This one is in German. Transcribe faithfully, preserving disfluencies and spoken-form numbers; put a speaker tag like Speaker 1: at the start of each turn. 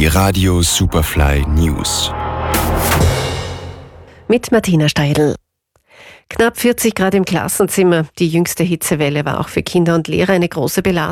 Speaker 1: Die Radio Superfly News.
Speaker 2: Mit Martina Steidl. Knapp vierzig Grad im Klassenzimmer. Die jüngste Hitzewelle war auch für Kinder und Lehrer eine große Belastung.